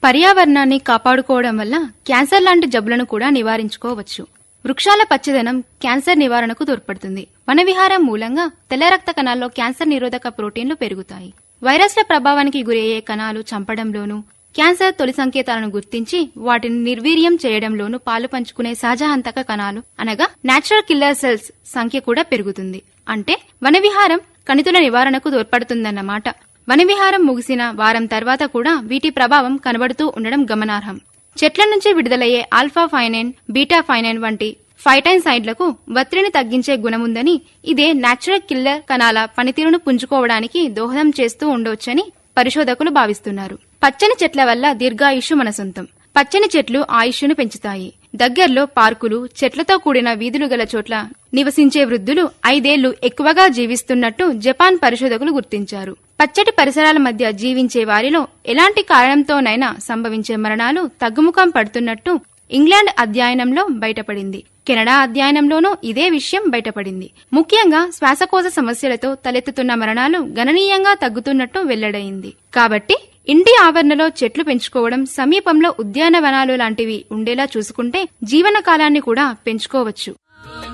పర్యావరణాన్ని కాపాడుకోవడం వల్ల క్యాన్సర్ లాంటి జబ్బులను కూడా నివారించుకోవచ్చు. వృక్షాల పచ్చదనం క్యాన్సర్ నివారణకు తోడ్పడుతుంది. వనవిహారం మూలంగా తెల్ల రక్త కణాల్లో క్యాన్సర్ నిరోధక ప్రోటీన్లు పెరుగుతాయి. వైరస్ల ప్రభావానికి గురయ్యే కణాలు చంపడంలోనూ, క్యాన్సర్ తొలి సంకేతాలను గుర్తించి వాటిని నిర్వీర్యం చేయడంలోనూ పాలు పంచుకునే సహజ హంతక కణాలు అనగా నేచురల్ కిల్లర్ సెల్స్ సంఖ్య కూడా పెరుగుతుంది. అంటే వనవిహారం కణితుల నివారణకు తోడ్పడుతుందన్నమాట. వనవిహారం ముగిసిన వారం తర్వాత కూడా వీటి ప్రభావం కనబడుతూ ఉండడం గమనార్హం. చెట్ల నుంచి విడుదలయ్యే ఆల్ఫా ఫైనైన్, బీటా ఫైనైన్ వంటి ఫైటైన్సైడ్లకు ఒత్తిడిని తగ్గించే గుణముందని, ఇదే నేచురల్ కిల్లర్ కణాల పనితీరును పుంజుకోవడానికి దోహదం చేస్తూ ఉండవచ్చని పరిశోధకులు భావిస్తున్నారు. పచ్చని చెట్ల వల్ల దీర్ఘాయుష్షు మన సొంతం. పచ్చని చెట్లు ఆయుష్ను పెంచుతాయి. దగ్గర్లో పార్కులు, చెట్లతో కూడిన వీధులు గల చోట్ల నివసించే వృద్ధులు 5 ఏళ్లు ఎక్కువగా జీవిస్తున్నట్టు జపాన్ పరిశోధకులు గుర్తించారు. పచ్చటి పరిసరాల మధ్య జీవించే వారిలో ఎలాంటి కారణంతోనైనా సంభవించే మరణాలు తగ్గుముఖం పడుతున్నట్టు ఇంగ్లాండ్ అధ్యయనంలో బయటపడింది. కెనడా అధ్యయనంలోనూ ఇదే విషయం బయటపడింది. ముఖ్యంగా శ్వాసకోశ సమస్యలతో తలెత్తుతున్న మరణాలు గణనీయంగా తగ్గుతున్నట్టు వెల్లడైంది. కాబట్టి ఇంటి ఆవరణలో చెట్లు పెంచుకోవడం, సమీపంలో ఉద్యానవనాలు లాంటివి ఉండేలా చూసుకుంటే జీవనకాలాన్ని కూడా పెంచుకోవచ్చు.